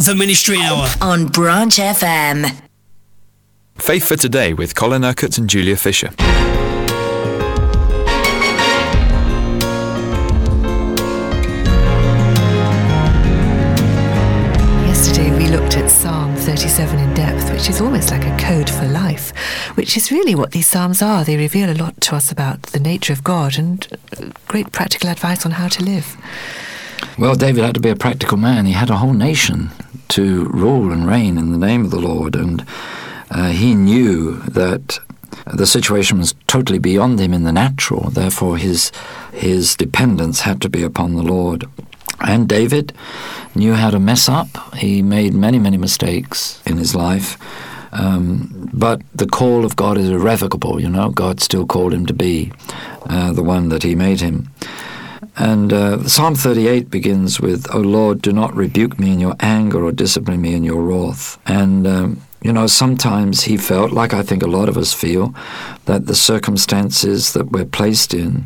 The Ministry Hour on Branch FM. Faith for Today with Colin Urquhart and Julia Fisher. Yesterday we looked at Psalm 37 in depth, which is almost like a code for life, which is really what these psalms are. They reveal a lot to us about the nature of God and great practical advice on how to live. Well, David had to be a practical man. He had a whole nation to rule and reign in the name of the Lord, and he knew that the situation was totally beyond him in the natural. Therefore, his dependence had to be upon the Lord. And David knew how to mess up. He made many, many mistakes in his life. But the call of God is irrevocable, you know. God still called him to be the one that he made him. And Psalm 38 begins with, "O Lord, do not rebuke me in your anger or discipline me in your wrath." And, you know, sometimes he felt, like I think a lot of us feel, that the circumstances that we're placed in,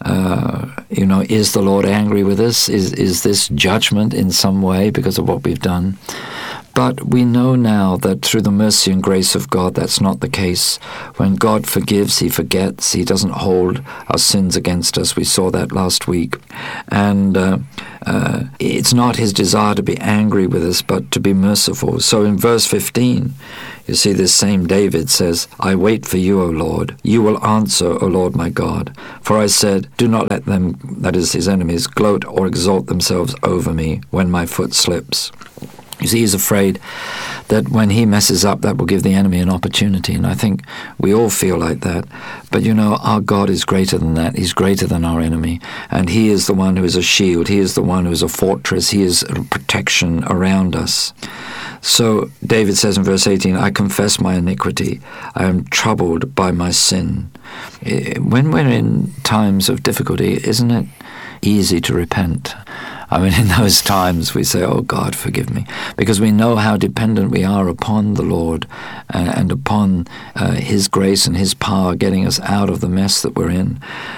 you know, is the Lord angry with us? Is this judgment in some way because of what we've done? But we know now that through the mercy and grace of God, that's not the case. When God forgives, he forgets. He doesn't hold our sins against us. We saw that last week. And it's not his desire to be angry with us, but to be merciful. So in verse 15, you see this same David says, "I wait for you, O Lord. You will answer, O Lord my God. For I said, do not let them," that is his enemies, "gloat or exalt themselves over me when my foot slips." You see, he's afraid that when he messes up, that will give the enemy an opportunity. And I think we all feel like that. But, you know, our God is greater than that. He's greater than our enemy. And he is the one who is a shield. He is the one who is a fortress. He is a protection around us. So David says in verse 18, "I confess my iniquity. I am troubled by my sin." When we're in times of difficulty, isn't it easy to repent? I mean, in those times we say, "Oh God, forgive me," because we know how dependent we are upon the Lord and upon his grace and his power getting us out of the mess that we're in.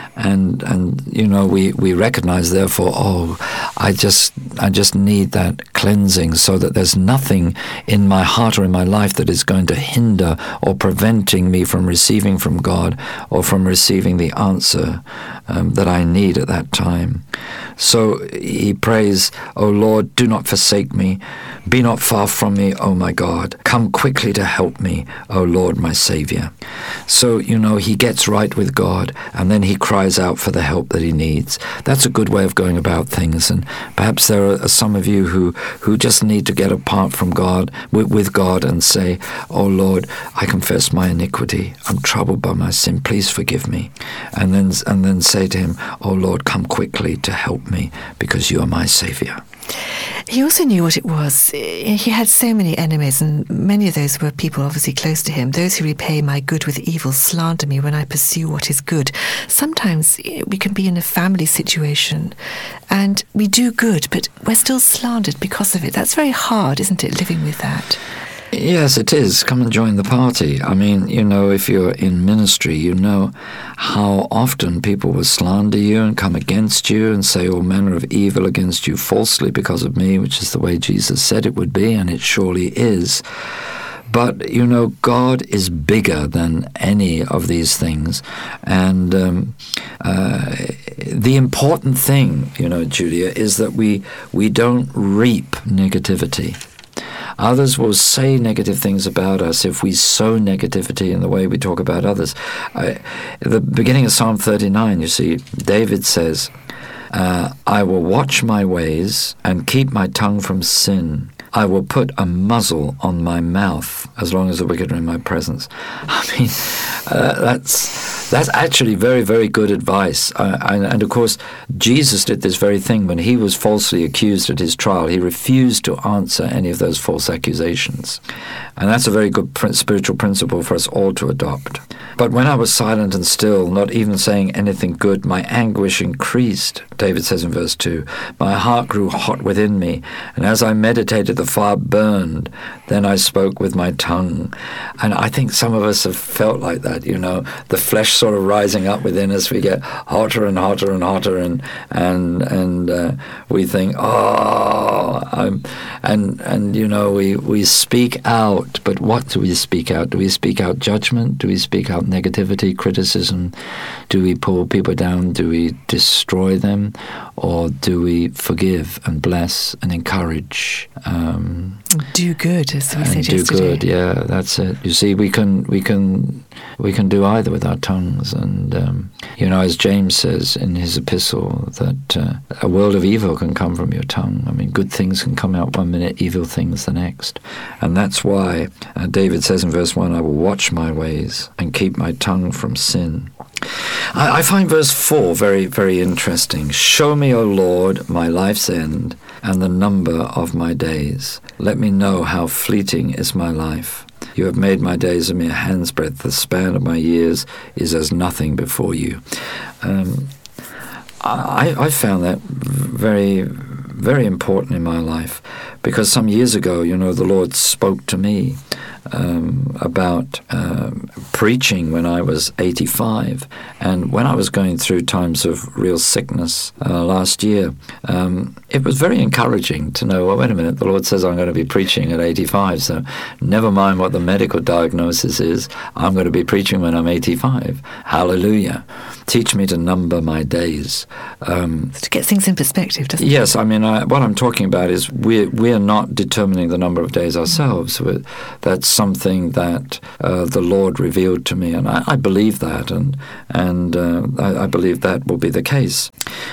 And you know, we recognize, therefore, oh, I just need that cleansing so that there's nothing in my heart or in my life that is going to hinder or preventing me from receiving from God or from receiving the answer that I need at that time. So he prays, "O Lord, do not forsake me. Be not far from me, O my God. Come quickly to help me, O Lord, my Savior." So, you know, he gets right with God, and then he cries out for the help that he needs. That's a good way of going about things. And perhaps there are some of you who just need to get apart from God, with God, and say, "Oh Lord, I confess my iniquity. I'm troubled by my sin. Please forgive me." And then say to him, "Oh Lord, come quickly to help me because you are my Savior." He also knew what it was. He had so many enemies, and many of those were people obviously close to him. "Those who repay my good with evil slander me when I pursue what is good." Sometimes we can be in a family situation and we do good, but we're still slandered because of it. That's very hard, isn't it, living with that? Yes, it is. Come and join the party. I mean, you know, if you're in ministry, you know how often people will slander you and come against you and say all manner of evil against you falsely because of me, which is the way Jesus said it would be, and it surely is. But, you know, God is bigger than any of these things. And the important thing, you know, Julia, is that we don't reap negativity. Others will say negative things about us if we sow negativity in the way we talk about others. At the beginning of Psalm 39, you see, David says, "I will watch my ways and keep my tongue from sin. I will put a muzzle on my mouth as long as the wicked are in my presence." I mean, that's actually very, very good advice. And of course, Jesus did this very thing when he was falsely accused at his trial. He refused to answer any of those false accusations. And that's a very good spiritual principle for us all to adopt. "But when I was silent and still, not even saying anything good, my anguish increased," David says in verse 2. "My heart grew hot within me, and as I meditated, the fire burned. Then I spoke with my tongue." And I think some of us have felt like that, you know, the flesh sort of rising up within us. We get hotter and hotter and hotter, and we think, "Oh, And we speak out, but what do we speak out? Do we speak out judgment? Do we speak out negativity, criticism? Do we pull people down? Do we destroy them? Or do we forgive and bless and encourage? Do good, as we said yesterday. Do good, yeah, that's it. You see, we can do either with our tongues, and as James says in his epistle, that a world of evil can come from your tongue. I mean, good things can come out one minute, evil things the next, and that's why David says in verse 1, "I will watch my ways and keep my tongue from sin." I find verse 4 very, very interesting. "Show me, O Lord, my life's end and the number of my days. Let me know how fleeting is my life. You have made my days a mere hand's breadth. The span of my years is as nothing before you." I found that very, very important in my life, because some years ago, the Lord spoke to me about preaching when I was 85, and when I was going through times of real sickness last year, it was very encouraging to know, well, wait a minute, the Lord says I'm going to be preaching at 85, so never mind what the medical diagnosis is, I'm going to be preaching when I'm 85. Hallelujah. Teach me to number my days. To get things in perspective, doesn't it? Yes, I mean, what I'm talking about is we're not determining the number of days ourselves. That's something that the Lord revealed to me, and I believe that, and I believe that will be the case.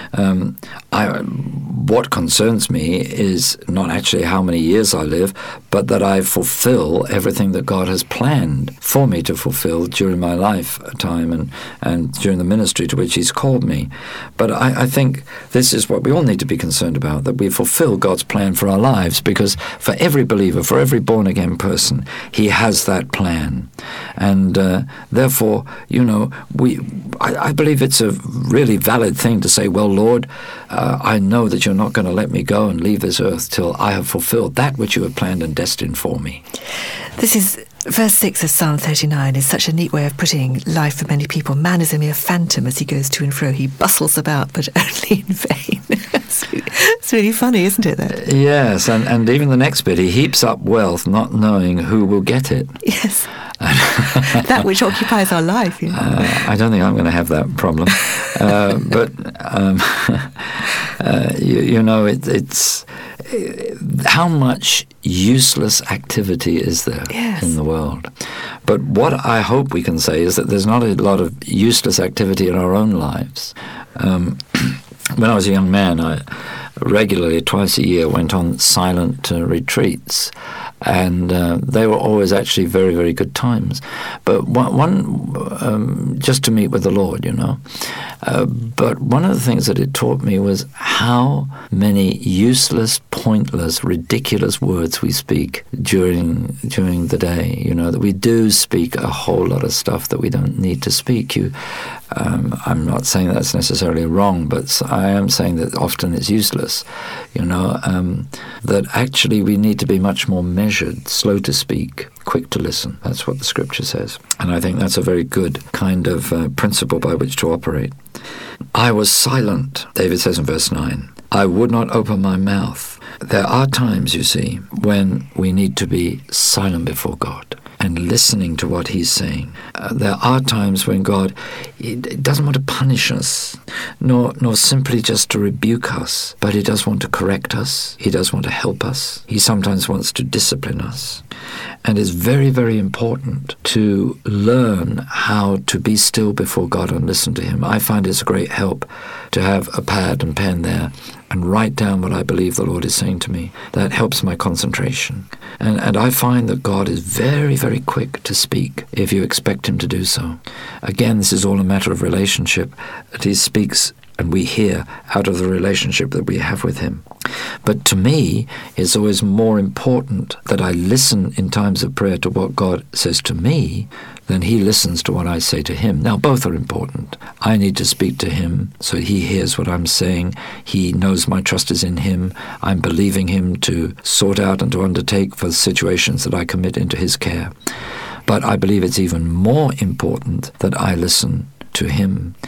What concerns me is not actually how many years I live, but that I fulfill everything that God has planned for me to fulfill during my lifetime and during the ministry to which He's called me. But I think this is what we all need to be concerned about, that we fulfill God's plan for our lives, because for every believer, for every born-again person, He has that plan. And therefore, I believe it's a really valid thing to say, well, Lord, I know that you're not going to let me go and leave this earth till I have fulfilled that which you have planned and destined for me. This is verse 6 of Psalm 39 is such a neat way of putting life for many people. Man is a mere phantom as he goes to and fro. He bustles about, but only in vain. It's really funny, isn't it, that? Yes, and even the next bit, he heaps up wealth, not knowing who will get it. Yes. That which occupies our life. I don't think I'm going to have that problem. It's how much useless activity is there in the world. But what I hope we can say is that there's not a lot of useless activity in our own lives. When I was a young man, I regularly, twice a year, went on silent retreats. And they were always actually very, very good times. But one just to meet with the Lord, But one of the things that it taught me was how many useless, pointless, ridiculous words we speak during the day. That we do speak a whole lot of stuff that we don't need to speak. I'm not saying that's necessarily wrong, but I am saying that often it's useless. That actually we need to be much more measured, slow to speak, quick to listen. That's what the Scripture says. And I think that's a very good kind of principle by which to operate. I was silent, David says in verse 9. I would not open my mouth. There are times, you see, when we need to be silent before God and listening to what He's saying. There are times when God doesn't want to punish us, nor simply just to rebuke us, but He does want to correct us. He does want to help us. He sometimes wants to discipline us. And it's very, very important to learn how to be still before God and listen to Him. I find it's a great help to have a pad and pen there and write down what I believe the Lord is saying to me. That helps my concentration. And I find that God is very, very quick to speak if you expect Him to do so. Again, this is all a matter of relationship, that He speaks and we hear out of the relationship that we have with Him. But to me, it's always more important that I listen in times of prayer to what God says to me than He listens to what I say to Him. Now, both are important. I need to speak to Him so He hears what I'm saying. He knows my trust is in Him. I'm believing Him to sort out and to undertake for the situations that I commit into His care. But I believe it's even more important that I listen to Him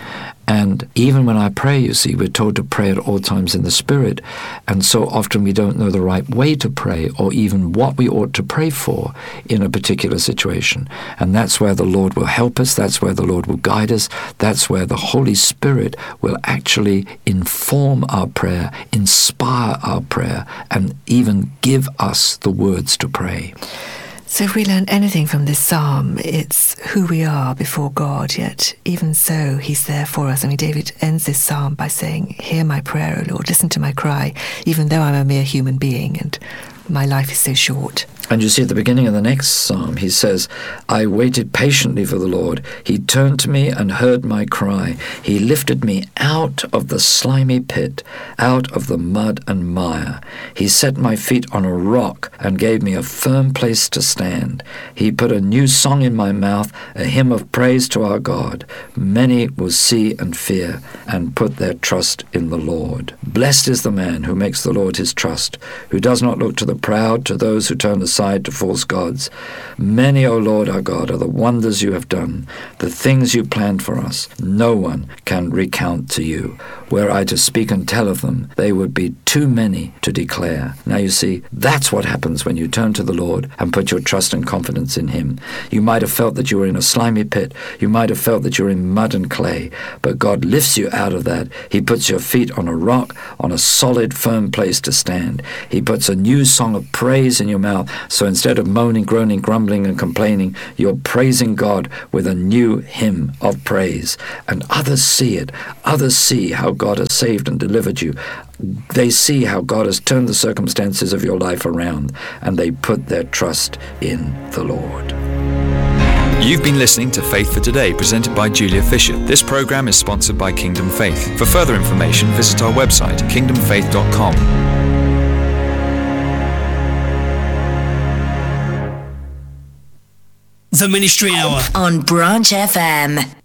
And even when I pray, you see, we're told to pray at all times in the Spirit. And so often we don't know the right way to pray or even what we ought to pray for in a particular situation. And that's where the Lord will help us. That's where the Lord will guide us. That's where the Holy Spirit will actually inform our prayer, inspire our prayer, and even give us the words to pray. So if we learn anything from this psalm, it's who we are before God, yet even so, he's there for us. I mean, David ends this psalm by saying, hear my prayer, O Lord, listen to my cry, even though I'm a mere human being and my life is so short. And you see at the beginning of the next psalm, he says, I waited patiently for the Lord. He turned to me and heard my cry. He lifted me out of the slimy pit, out of the mud and mire. He set my feet on a rock and gave me a firm place to stand. He put a new song in my mouth, a hymn of praise to our God. Many will see and fear and put their trust in the Lord. Blessed is the man who makes the Lord his trust, who does not look to the proud, to those who turn aside to false gods. Many, O Lord our God, are the wonders you have done, the things you planned for us. No one can recount to you. Were I to speak and tell of them, they would be too many to declare. Now you see, that's what happens when you turn to the Lord and put your trust and confidence in him. You might have felt that you were in a slimy pit. You might have felt that you're in mud and clay, but God lifts you out of that. He puts your feet on a rock, on a solid, firm place to stand. He puts a new song of praise in your mouth, so instead of moaning, groaning, grumbling, and complaining, you're praising God with a new hymn of praise. And others see it. Others see how God has saved and delivered you. They see how God has turned the circumstances of your life around, and they put their trust in the Lord. You've been listening to Faith for Today, presented by Julia Fisher. This program is sponsored by Kingdom Faith. For further information, visit our website, kingdomfaith.com. The Ministry Hour on Branch FM.